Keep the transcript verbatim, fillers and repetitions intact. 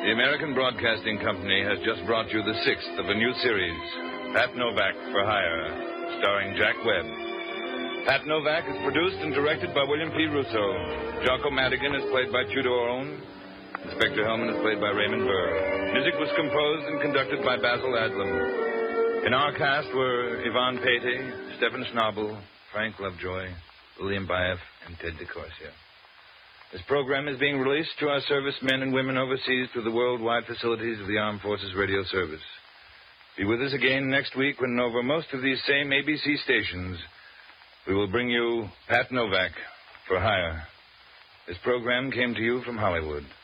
The American Broadcasting Company has just brought you the sixth of a new series, Pat Novak for Hire, starring Jack Webb. Pat Novak is produced and directed by William P. Russo. Jocko Madigan is played by Tudor Owen. Inspector Hellman is played by Raymond Burr. Music was composed and conducted by Basil Adlam. In our cast were Yvonne Patey, Stephen Schnabel, Frank Lovejoy, William Baeff, and Ted DeCorsia. This program is being released to our servicemen and women overseas through the worldwide facilities of the Armed Forces Radio Service. Be with us again next week when over most of these same A B C stations, we will bring you Pat Novak for Hire. This program came to you from Hollywood.